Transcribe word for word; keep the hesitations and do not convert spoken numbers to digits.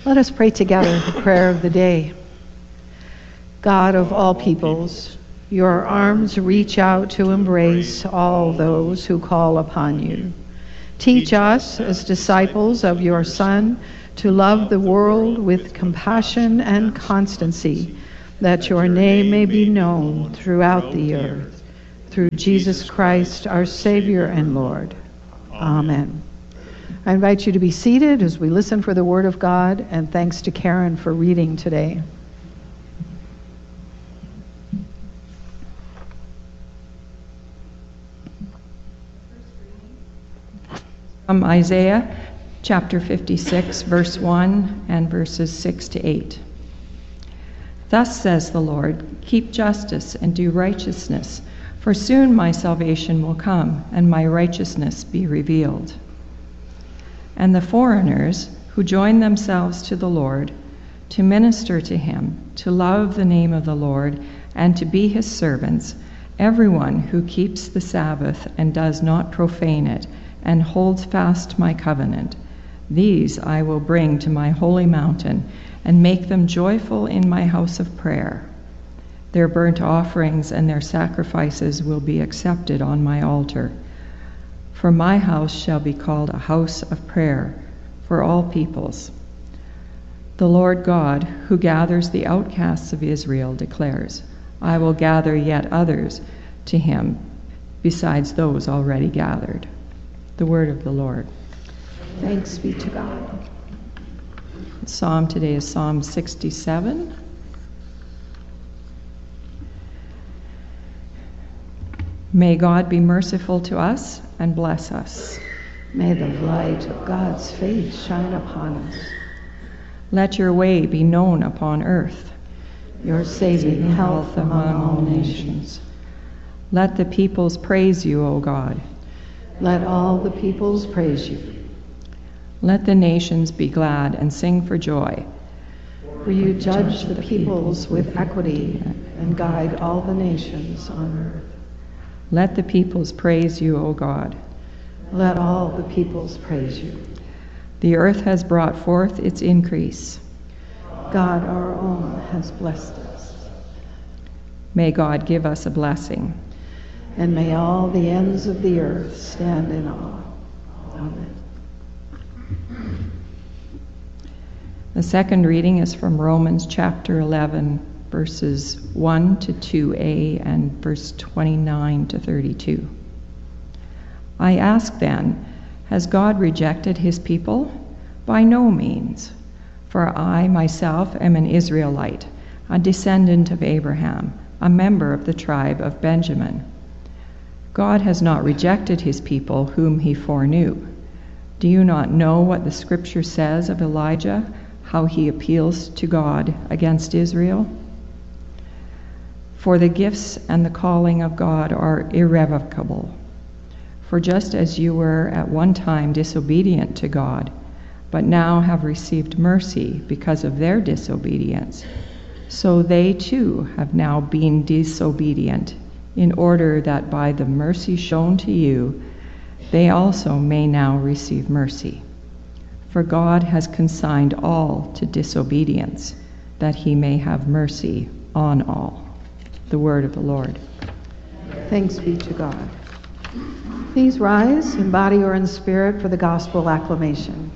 Let us pray together the prayer of the day. God of all peoples, your arms reach out to embrace all those who call upon you. Teach us, as disciples of your Son, to love the world with compassion and constancy, that your name may be known throughout the earth. Through Jesus Christ, our Savior and Lord. Amen. I invite you to be seated as we listen for the Word of God, and thanks to Karen for reading today. From Isaiah chapter fifty-six, verse one, and verses six to eight. Thus says the Lord, keep justice and do righteousness, for soon my salvation will come, and my righteousness be revealed. And the foreigners who join themselves to the Lord, to minister to him, to love the name of the Lord, and to be his servants, everyone who keeps the Sabbath and does not profane it, and holds fast my covenant, these I will bring to my holy mountain, and make them joyful in my house of prayer. Their burnt offerings and their sacrifices will be accepted on my altar. For my house shall be called a house of prayer for all peoples. The Lord God, who gathers the outcasts of Israel, declares, I will gather yet others to him besides those already gathered. The word of the Lord. Thanks be to God. The psalm today is Psalm sixty-seven. May God be merciful to us and bless us. May the light of God's face shine upon us. Let your way be known upon earth, your saving health among all nations. Let the peoples praise you, O God. Let all the peoples praise you. Let the nations be glad and sing for joy. For you judge the peoples with equity and guide all the nations on earth. Let the peoples praise you, O God. Let all the peoples praise you. The earth has brought forth its increase. God our own has blessed us. May God give us a blessing. And may all the ends of the earth stand in awe. Amen. The second reading is from Romans chapter eleven, verses one to two a and verse twenty-nine to thirty-two. I ask then, has God rejected his people? By no means. For I myself am an Israelite, a descendant of Abraham, a member of the tribe of Benjamin. God has not rejected his people whom he foreknew. Do you not know what the scripture says of Elijah, how he appeals to God against Israel? For the gifts and the calling of God are irrevocable. For just as you were at one time disobedient to God, but now have received mercy because of their disobedience, so they too have now been disobedient, in order that by the mercy shown to you, they also may now receive mercy. For God has consigned all to disobedience, that he may have mercy on all. The word of the Lord. Thanks be to God. Please rise in body or in spirit for the gospel acclamation.